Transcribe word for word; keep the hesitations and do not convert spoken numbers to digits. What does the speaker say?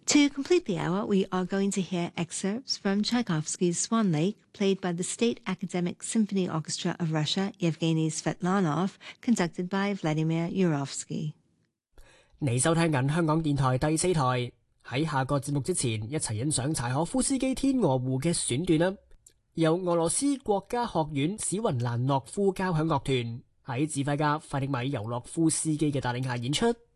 To complete the hour, we are going to hear excerpts from Tchaikovsky's Swan Lake, played by the State Academic Symphony Orchestra of Russia, Yevgeny Svetlanov, conducted by Vladimir Yurovsky。 你收聽緊香港電台第四台，喺下個節目之前，一齊欣賞柴可夫斯基《天鵝湖》嘅選段啦。由俄羅斯國家學院史雲蘭諾夫交響樂團喺指揮家費迪米尤洛夫斯基嘅帶領下演出。